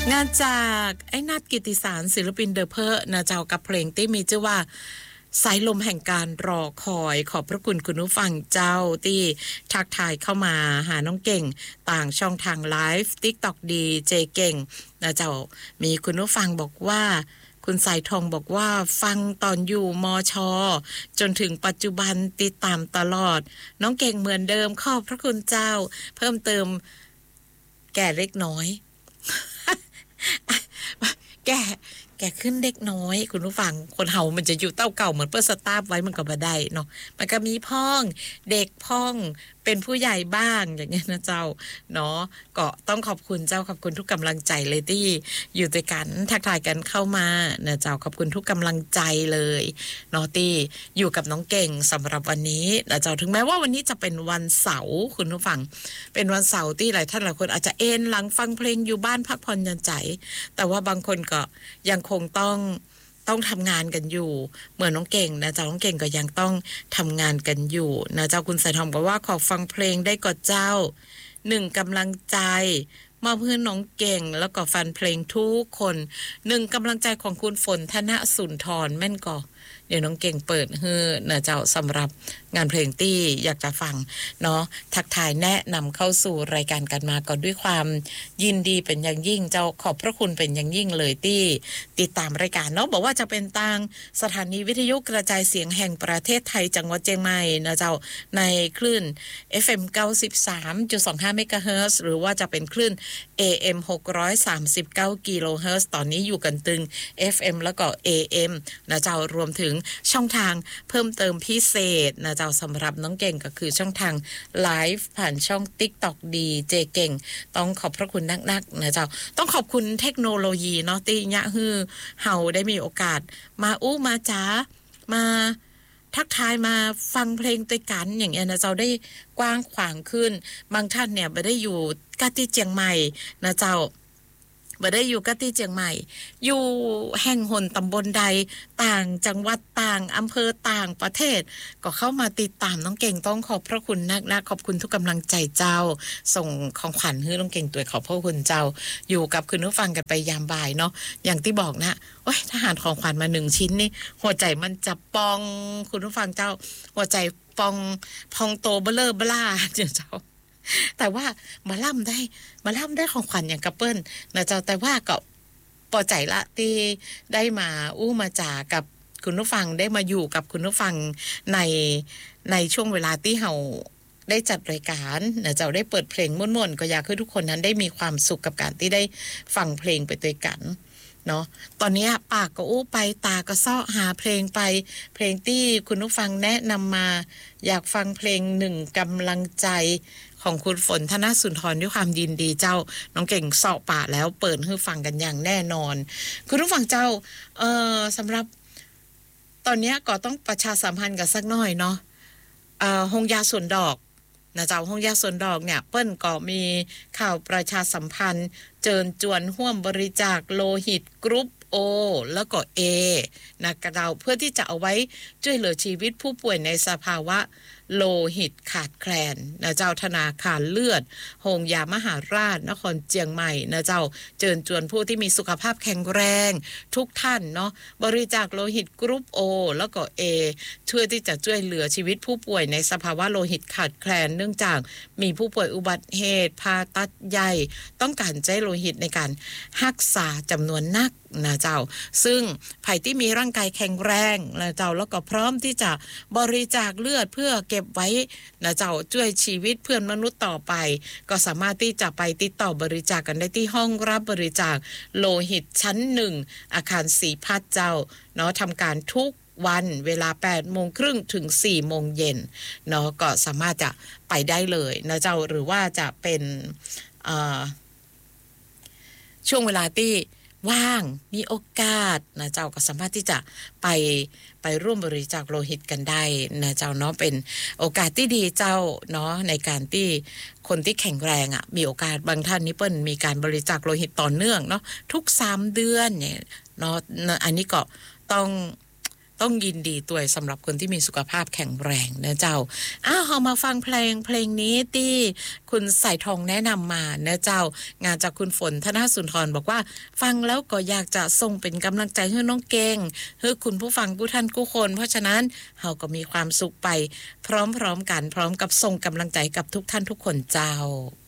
งานจากไอ้นัทกิติสารศิลปินเดอะเพอร์นะเจ้ากับเพลงที่มีชื่อว่าสายลมแห่งการรอคอยขอบพระคุณคุณผู้ฟังเจ้าที่ทักทายเข้ามาหาน้องเก่งต่างช่องทางไลฟ์ TikTok ดีเจเก่งนะเจ้ามีคุณผู้ฟังบอกว่าคุณสายทองบอกว่าฟังตอนอยู่มช.จนถึงปัจจุบันติดตามตลอดน้องเก่งเหมือนเดิมขอบพระคุณเจ้าเพิ่มเติมแก่เล็กน้อย แกขึ้นเด็กน้อยคุณผู้ฟังคนเฮามันจะอยู่เต้าเก่าเหมือนเปิ้ลสตาร์ฟไว้มันก็บ่ได้เนาะมันก็มีพ่องเด็กพ่องเป็นผู้ใหญ่บ้างอย่างเงี้ยนะเจ้าเนาะก็ต้องขอบคุณเจ้าขอบคุณทุกกำลังใจเลยที่อยู่ด้วยกันทักทายกันเข้ามานะเจ้าขอบคุณทุกกำลังใจเลยเนาะที่อยู่กับน้องเก่งสำหรับวันนี้นะเจ้าถึงแม้ว่าวันนี้จะเป็นวันเสาร์คุณผู้ฟังเป็นวันเสาร์ที่หลายท่านหลายคนอาจจะเอนหลังฟังเพลงอยู่บ้านพักผ่อนหย่อนใจแต่ว่าบางคนก็ยังคงต้องทำงานกันอยู่เหมือนน้องเก่งนะเจ้าน้องเก่งก็ยังต้องทำงานกันอยู่นะเจ้าคุณสายทองบอกว่าขอฟังเพลงได้กดเจ้า1กำลังใจมาเพื่อนน้องเก่งแล้วก็แฟนเพลงทุกคน1กำลังใจของคุณฝนธนสุนทรแม่นก่อเดี๋ยวน้องเก่งเปิดฮือนะเจ้าสำหรับงานเพลงที่อยากจะฟังเนาะทักทายแนะนำเข้าสู่รายการกันมาก่อนด้วยความยินดีเป็นอย่างยิ่งเจ้าขอบพระคุณเป็นอย่างยิ่งเลยที่ติดตามรายการเนาะบอกว่าจะเป็นทางสถานีวิทยุกระจายเสียงแห่งประเทศไทยจังหวัดเชียงใหม่นะเจ้าในคลื่น FM 93.25 เมกะเฮิรตซ์หรือว่าจะเป็นคลื่น AM 639 กิโลเฮิรตซ์ตอนนี้อยู่กันตึง FM แล้วก็ AM นะเจ้ารวมถึงช่องทางเพิ่มเติมพิเศษนะเจ้าสำหรับน้องเก่งก็คือช่องทางไลฟ์ผ่านช่อง TikTok ดีเจเก่งต้องขอบพระคุณนักๆนะเจ้าต้องขอบคุณเทคโนโลยีเนาะที่ยะฮือเฮาได้มีโอกาสมามาจ๋ามาทักทายมาฟังเพลงด้วยกันอย่างเงี้ยนะเจ้าได้กว้างขวางขึ้นบางท่านเนี่ยไม่ได้อยู่กะที่เชียงใหม่นะเจ้าบ่ได้อยู่กะที่เชียงใหม่อยู่แห่งหนตำบลใดต่างจังหวัดต่างอำเภอต่างประเทศก็เข้ามาติดตามน้องเก่งต้องขอบพระคุณนักๆขอบคุณทุกกำลังใจเจ้าส่งของขวัญให้น้องเก่งตัวขอบพระคุณเจ้าอยู่กับคุณผู้ฟังกันไปยามบ่ายเนาะอย่างที่บอกนะโอ๊ยถ้าหารของขวัญมา1ชิ้นนี่หัวใจมันจะปองคุณผู้ฟังเจ้าหัวใจปองพองโตเบ้อเร่อเบ้อล่าเจ้าแต่ว่ามาล่ำได้ของขวัญอย่างกระเปิ้ลนะเจ้าแต่ว่าก็พอใจละที่ได้มามาจากับคุณผู้ฟังได้มาอยู่กับคุณผู้ฟังในช่วงเวลาที่เฮาได้จัดรายการนะเจ้าได้เปิดเพลงม่วนๆก็อยากให้ทุกคนนั้นได้มีความสุขกับการที่ได้ฟังเพลงไปด้วยกันเนาะตอนนี้ปากก็ไปตาก็เสาะหาเพลงไปเพลงที่คุณผู้ฟังแนะนำมาอยากฟังเพลง1กำลังใจของคุณฝนธนสุนทรด้วยความยินดีเจ้าน้องเก่งเสาะป่าแล้วเปิดให้ฟังกันอย่างแน่นอนคุณผู้ฟังเจ้าสำหรับตอนนี้ก็ต้องประชาสัมพันธ์กันสักหน่อยเนาะหงยาสวนดอกนะเจ้าหงยาสวนดอกเนี่ยเปิ้นก็มีข่าวประชาสัมพันธ์เชิญชวนร่วมบริจาคโลหิตกรุ๊ปO แล้วก็ A นะกระเดาเพื่อที่จะเอาไว้ช่วยเหลือชีวิตผู้ป่วยในสภาวะโลหิตขาดแคลนนะเจ้าธนาคารเลือดโรงยามหาราชนครเชียงใหม่นะเจ้าเชิญชวนผู้ที่มีสุขภาพแข็งแรงทุกท่านเนาะบริจาคโลหิตกรุ๊ป O แล้วก็ A เพื่อที่จะช่วยเหลือชีวิตผู้ป่วยในสภาวะโลหิตขาดแคลนเนื่องจากมีผู้ป่วยอุบัติเหตุผ่าตัดใหญ่ต้องการใช้โลหิตในการรักษาจำนวนนักนะเจ้าซึ่งไผ่ที่มีร่างกายแข็งแรงนะเจ้าแล้วก็พร้อมที่จะบริจาคเลือดเพื่อเก็บไว้นะเจ้าช่วยชีวิตเพื่อนมนุษย์ต่อไปก็สามารถที่จะไปติดต่อบริจาคกันได้ที่ห้องรับบริจาคโลหิตชั้น1อาคารศรีพัฒน์เจ้าเนาะทำการทุกวันเวลา 8:30 นถึง 4:00 นเนาะก็สามารถจะไปได้เลยนะเจ้าหรือว่าจะเป็นช่วงเวลาที่ว่างมีโอกาสนะเจ้าก็สามารถที่จะไปร่วมบริจาคโลหิตกันได้นะเจ้าเนาะเป็นโอกาสที่ดีเจ้าเนาะในการที่คนที่แข็งแรงมีโอกาสบางท่านนี่เปิ้นมีการบริจาคโลหิตต่อเนื่องเนาะทุก3 เดือนเนี่ยเนาะอันนี้ก็ต้องต้องยินดีตัวยสำหรับคนที่มีสุขภาพแข็งแรงนะเจ้าเฮามาฟังเพลงนี้ที่คุณสายทองแนะนำมานะเจ้างานจากคุณฝนธนสุนทรบอกว่าฟังแล้วก็อยากจะส่งเป็นกำลังใจให้น้องเก่งให้คุณผู้ฟังผู้ท่านผู้คนเพราะฉะนั้นเฮาก็มีความสุขไปพร้อมๆกันพร้อมกับส่งกำลังใจกับทุกท่านทุกคนเจ้า